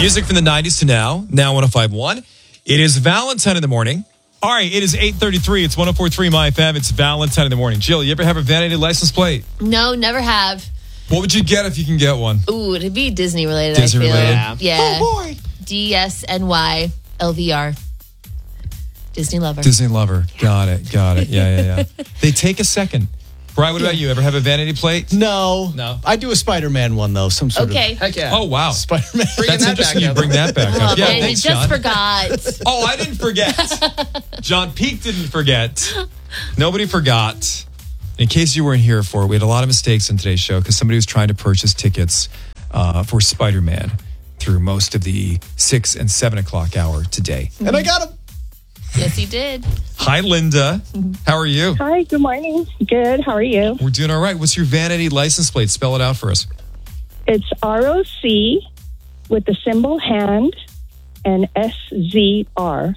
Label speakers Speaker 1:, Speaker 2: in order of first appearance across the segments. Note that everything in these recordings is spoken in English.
Speaker 1: Music from the 90s to now 105.1. It is Valentine in the morning. All right, it is 8:33. It's 104.3 My FM. It's Valentine in the morning. Jill, you ever have a vanity license plate?
Speaker 2: No, never have.
Speaker 1: What would you get if you can get one?
Speaker 2: Ooh, it'd be Disney related.
Speaker 1: Disney
Speaker 2: I feel.
Speaker 1: related?
Speaker 2: Yeah.
Speaker 1: Oh, boy.
Speaker 2: DSNY LVR. Disney lover.
Speaker 1: Disney lover. Got it. Yeah. They take a second. Brian, what about you? Ever have a vanity plate?
Speaker 3: No. I do a Spider-Man one, though. Some sort of...
Speaker 4: Heck yeah.
Speaker 1: Oh, wow.
Speaker 3: Spider-Man.
Speaker 1: That's interesting you bring that back
Speaker 2: Oh,
Speaker 1: up. Yeah,
Speaker 2: man,
Speaker 1: thanks,
Speaker 2: you just
Speaker 1: John.
Speaker 2: forgot.
Speaker 1: Oh, I didn't forget. John Peake didn't forget. Nobody forgot. In case you weren't here for it, we had a lot of mistakes in today's show because somebody was trying to purchase tickets for Spider-Man through most of the 6 and 7 o'clock hour today.
Speaker 3: And I got him.
Speaker 2: Yes, he did.
Speaker 1: Hi, Linda. How are you?
Speaker 5: Hi, good morning. Good, how are you?
Speaker 1: We're doing all right. What's your vanity license plate? Spell it out for us.
Speaker 5: It's ROC with the symbol hand and SZR.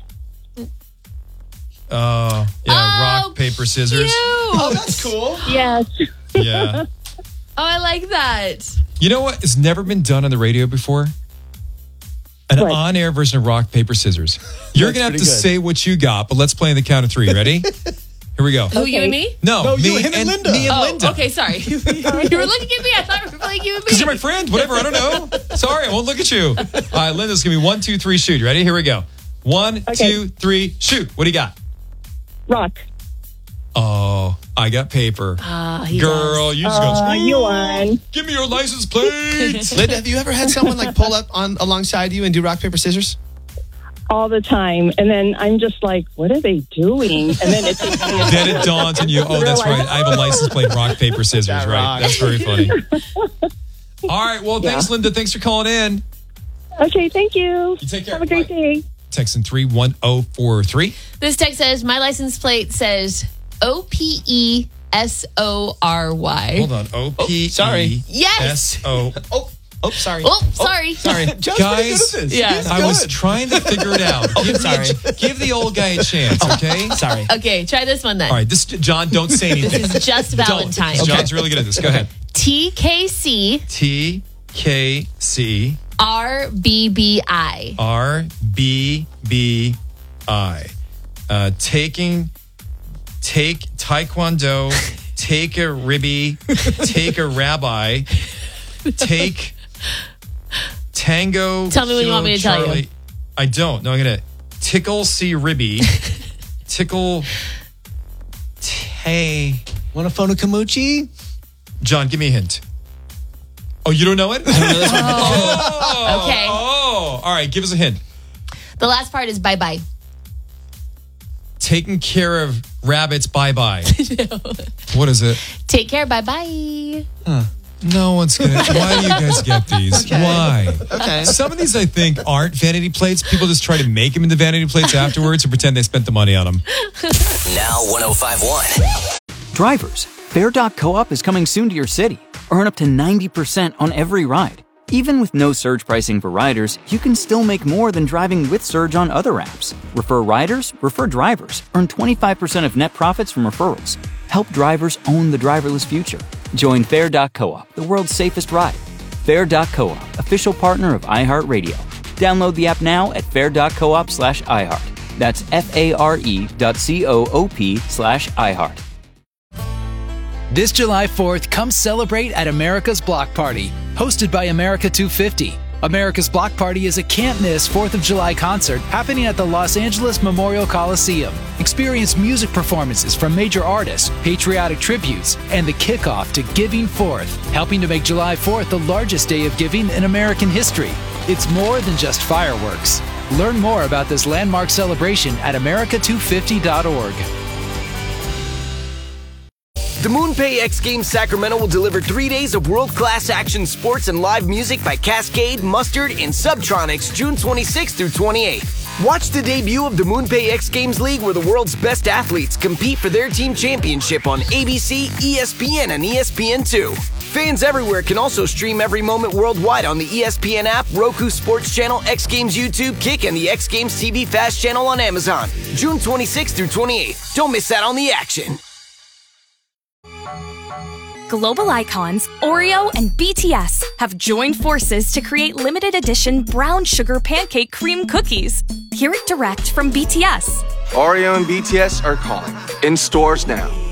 Speaker 1: Rock, paper, scissors.
Speaker 2: Cute.
Speaker 3: Oh, that's cool.
Speaker 5: Yes.
Speaker 1: Yeah.
Speaker 2: Oh, I like that.
Speaker 1: You know what? It's never been done on the radio before? An
Speaker 5: What?
Speaker 1: on-air version of rock, paper, scissors. You're going to have to
Speaker 3: pretty good.
Speaker 1: say what you got, but let's play on the count of 3. Ready? Here we go.
Speaker 2: Who, you and me?
Speaker 1: No,
Speaker 3: you,
Speaker 1: me
Speaker 3: him, and Linda.
Speaker 1: Me and
Speaker 2: Oh,
Speaker 1: Linda.
Speaker 2: okay, sorry. You were looking at me. I thought we were playing you and me.
Speaker 1: Because you're my friend. Whatever. I don't know. Sorry, I won't look at you. All right, Linda's going to be 1, 2, 3, shoot. Ready? Here we go. 1,
Speaker 5: Okay.
Speaker 1: 2, 3, shoot. What do you got?
Speaker 5: Rock.
Speaker 1: Oh, I got paper.
Speaker 2: He
Speaker 1: Girl, you just go,
Speaker 5: You won.
Speaker 1: give me your license plate.
Speaker 4: Linda, have you ever had someone like pull up on alongside you and do rock, paper, scissors?
Speaker 5: All the time. And then I'm just like, what are they doing? And then it's
Speaker 1: Then it dawns on you, oh, that's right. I have a license plate, rock, paper, scissors,
Speaker 4: That
Speaker 1: right?
Speaker 4: rocks.
Speaker 1: That's very funny. All right, well, thanks, Linda. Thanks for calling in.
Speaker 5: Okay, thank you.
Speaker 1: You take care.
Speaker 5: Have a great
Speaker 1: Bye.
Speaker 5: day.
Speaker 1: Texting 31043.
Speaker 2: This text says, my license plate says OPESORY.
Speaker 1: Hold on.
Speaker 4: sorry.
Speaker 2: Yes.
Speaker 1: O.
Speaker 4: Oh, sorry.
Speaker 2: Oh, sorry.
Speaker 4: Sorry.
Speaker 3: John's
Speaker 1: Guys,
Speaker 3: pretty good at this.
Speaker 2: Yeah.
Speaker 3: He's
Speaker 1: I was
Speaker 3: good.
Speaker 1: trying to figure it out.
Speaker 4: sorry.
Speaker 1: Give the old guy a chance, okay?
Speaker 4: Sorry.
Speaker 2: Okay, try this one then.
Speaker 1: All right, John, don't say anything.
Speaker 2: This is just Valentine.
Speaker 1: Don't. John's really good at this. Go ahead.
Speaker 2: TKC
Speaker 1: TKC
Speaker 2: RBBI.
Speaker 1: RBBI. Take taekwondo, take a ribby, take a rabbi, take tango.
Speaker 2: Tell me what you want me to tell you.
Speaker 1: Charlie. I don't. No, I'm going to tickle C ribby, tickle tay.
Speaker 3: Want a phone a Kamuchi?
Speaker 1: John, give me a hint. Oh, you don't know it? Oh,
Speaker 2: Okay.
Speaker 1: Oh, all right. Give us a hint.
Speaker 2: The last part is bye-bye.
Speaker 1: Taking care of rabbits. Bye bye. What is it?
Speaker 2: Take care. Bye-bye.
Speaker 1: No one's gonna. Why do you guys get these? Why?
Speaker 4: Okay.
Speaker 1: Some of these I think aren't vanity plates. People just try to make them into vanity plates afterwards and pretend they spent the money on them.
Speaker 6: Now 105.1.
Speaker 7: Drivers, Fair.coop is coming soon to your city. Earn up to 90% on every ride. Even with no surge pricing for riders, you can still make more than driving with surge on other apps. Refer riders, refer drivers. Earn 25% of net profits from referrals. Help drivers own the driverless future. Join Fair.coop, the world's safest ride. Fair.coop, official partner of iHeartRadio. Download the app now at fair.coop/iHeart. That's FARE.coop/iHeart.
Speaker 8: This July 4th, come celebrate at America's Block Party, hosted by America 250. America's Block Party is a can't-miss 4th of July concert happening at the Los Angeles Memorial Coliseum. Experience music performances from major artists, patriotic tributes, and the kickoff to Giving Forth, helping to make July 4th the largest day of giving in American history. It's more than just fireworks. Learn more about this landmark celebration at america250.org.
Speaker 6: The MoonPay X Games Sacramento will deliver 3 days of world-class action sports and live music by Cascade, Mustard, and Subtronics June 26th through 28th. Watch the debut of the MoonPay X Games League where the world's best athletes compete for their team championship on ABC, ESPN, and ESPN2. Fans everywhere can also stream every moment worldwide on the ESPN app, Roku Sports Channel, X Games YouTube, Kick, and the X Games TV Fast Channel on Amazon. June 26th through 28th. Don't miss out on the action.
Speaker 9: Global icons Oreo and BTS have joined forces to create limited edition brown sugar pancake cream cookies. Hear it direct from BTS.
Speaker 10: Oreo and BTS are calling. In stores now.